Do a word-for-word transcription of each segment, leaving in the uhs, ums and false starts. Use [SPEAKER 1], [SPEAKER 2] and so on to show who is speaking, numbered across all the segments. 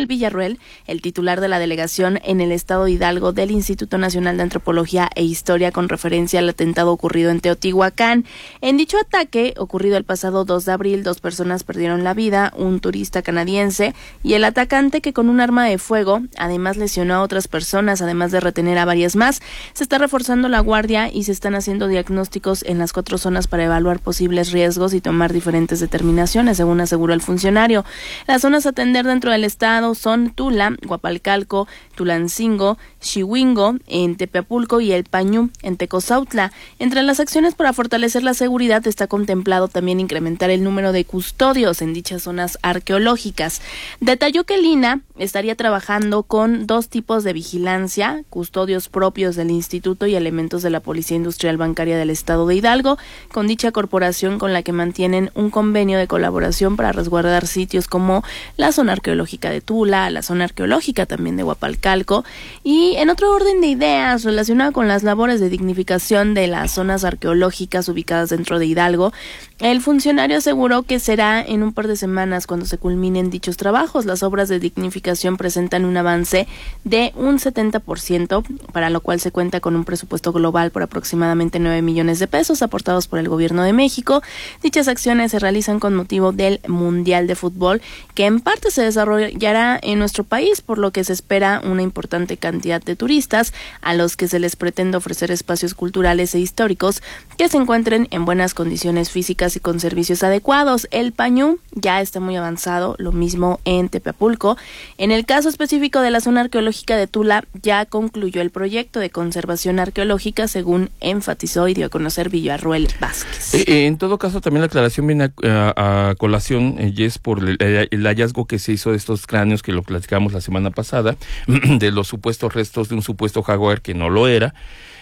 [SPEAKER 1] Manuel Villarruel, el titular de la delegación en el estado de Hidalgo del Instituto Nacional de Antropología e Historia con referencia al atentado ocurrido en Teotihuacán. En dicho ataque, ocurrido el pasado dos de abril, dos personas perdieron la vida, un turista canadiense y el atacante, que con un arma de fuego además lesionó a otras personas, además de retener a varias más. Se está reforzando la guardia y se están haciendo diagnósticos en las cuatro zonas para evaluar posibles riesgos y tomar diferentes determinaciones, según aseguró el funcionario. Las zonas a atender dentro del estado son Tula, Guapalcalco, Tulancingo, Xihuingo, en Tepeapulco y El Pañú, en Tecozautla. Entre las acciones para fortalecer la seguridad está contemplado también incrementar el número de custodios en dichas zonas arqueológicas. Detalló que el I N A estaría trabajando con dos tipos de vigilancia, custodios propios del instituto y elementos de la Policía Industrial Bancaria del estado de Hidalgo, con dicha corporación con la que mantienen un convenio de colaboración para resguardar sitios como la zona arqueológica de Tula, la zona arqueológica también de Guapalcalco. Y en otro orden de ideas relacionado con las labores de dignificación de las zonas arqueológicas ubicadas dentro de Hidalgo, el funcionario aseguró que será en un par de semanas cuando se culminen dichos trabajos. Las obras de dignificación presentan un avance de un setenta por ciento, para lo cual se cuenta con un presupuesto global por aproximadamente nueve millones de pesos aportados por el Gobierno de México. Dichas acciones se realizan con motivo del Mundial de Fútbol, que en parte se desarrollará en nuestro país, por lo que se espera una importante cantidad de turistas a los que se les pretende ofrecer espacios culturales e históricos que se encuentren en buenas condiciones físicas y con servicios adecuados. El Pañú ya está muy avanzado, lo mismo en Tepeapulco. En el caso específico de la zona arqueológica de Tula, ya concluyó el proyecto de conservación arqueológica, según enfatizó y dio a conocer Villarruel Vázquez.
[SPEAKER 2] Eh, en todo caso, también la aclaración viene a, a, a colación, eh, Jess, por el, el hallazgo que se hizo de estos cráneos, que lo platicamos la semana pasada, de los supuestos restos de un supuesto jaguar que no lo era.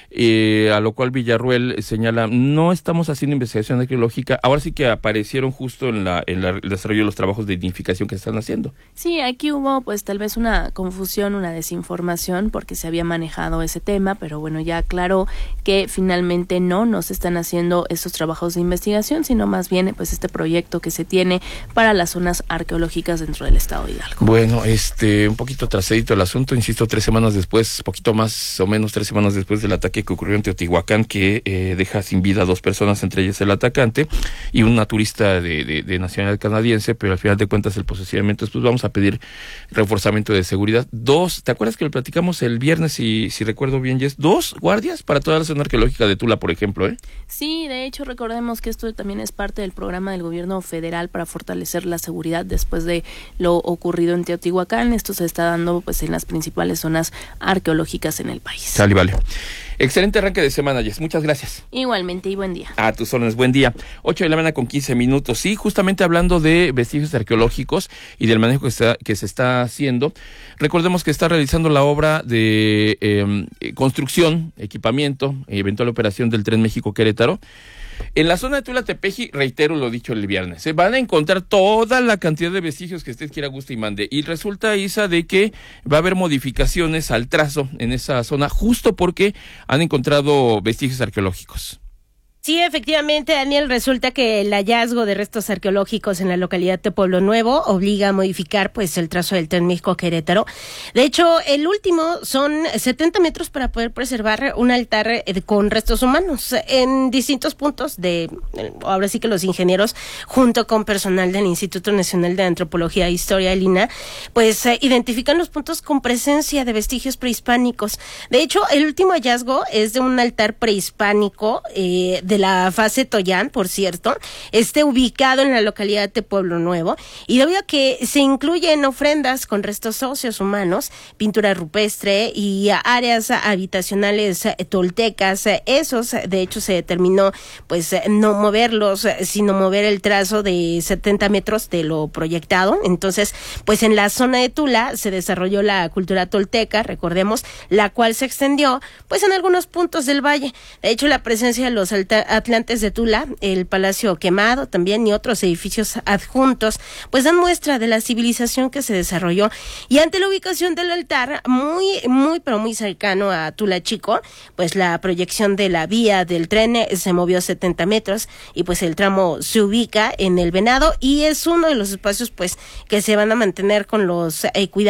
[SPEAKER 2] Eh, a lo cual Villarruel señala, no estamos haciendo investigación arqueológica, ahora sí que aparecieron justo en la en la, el desarrollo de los trabajos de dignificación que están haciendo.
[SPEAKER 1] Sí, aquí hubo pues tal vez una confusión, una desinformación, porque se había manejado ese tema, pero bueno, ya aclaró que finalmente no, no se están haciendo estos trabajos de investigación, sino más bien pues este proyecto que se tiene para las zonas arqueológicas dentro del estado de Hidalgo.
[SPEAKER 2] Bueno, este, un poquito trasedito el asunto, insisto, tres semanas después, poquito más o menos tres semanas después del ataque que ocurrió en Teotihuacán, que eh, deja sin vida a dos personas, entre ellas el atacante y una turista de, de, de nacionalidad canadiense, pero al final de cuentas el posicionamiento, pues vamos a pedir reforzamiento de seguridad. Dos, ¿te acuerdas que lo platicamos el viernes, si, si recuerdo bien, Jess? Dos guardias para toda la zona arqueológica de Tula, por ejemplo, ¿eh?
[SPEAKER 1] Sí, de hecho recordemos que esto también es parte del programa del gobierno federal para fortalecer la seguridad después de lo ocurrido en Teotihuacán. Esto se está dando pues en las principales zonas arqueológicas en el país.
[SPEAKER 2] Sale, vale. Excelente arranque de semana, Jess. Muchas gracias.
[SPEAKER 1] Igualmente y buen día.
[SPEAKER 2] A tus órdenes, buen día. ocho de la mañana con quince minutos. Sí, justamente hablando de vestigios arqueológicos y del manejo que, está, que se está haciendo. Recordemos que está realizando la obra de eh, construcción, equipamiento, eventual operación del Tren México-Querétaro. En la zona de Tula-Tepeji, reitero lo dicho el viernes, se van a encontrar toda la cantidad de vestigios que usted quiera, guste y mande. Y resulta, Isa, de que va a haber modificaciones al trazo en esa zona, justo porque han encontrado vestigios arqueológicos.
[SPEAKER 3] Sí, efectivamente, Daniel, resulta que el hallazgo de restos arqueológicos en la localidad de Pueblo Nuevo obliga a modificar pues el trazo del Tren México-Querétaro. De hecho, el último son setenta metros para poder preservar un altar eh, con restos humanos en distintos puntos de, ahora sí que los ingenieros, junto con personal del Instituto Nacional de Antropología e Historia, el I N A, pues eh, identifican los puntos con presencia de vestigios prehispánicos. De hecho, el último hallazgo es de un altar prehispánico eh, de la fase Toyán, por cierto, esté ubicado en la localidad de Pueblo Nuevo, y debido a que se incluyen ofrendas con restos óseos humanos, pintura rupestre y áreas habitacionales toltecas, esos de hecho se determinó pues no moverlos, sino mover el trazo de setenta metros de lo proyectado. Entonces, pues en la zona de Tula se desarrolló la cultura tolteca, recordemos, la cual se extendió pues en algunos puntos del valle. De hecho, la presencia de los alta Atlantes de Tula, el Palacio Quemado también y otros edificios adjuntos, pues dan muestra de la civilización que se desarrolló. Y ante la ubicación del altar, muy, muy, pero muy cercano a Tula Chico, pues la proyección de la vía del tren se movió setenta metros y pues el tramo se ubica en el Venado y es uno de los espacios pues que se van a mantener con los eh, cuidados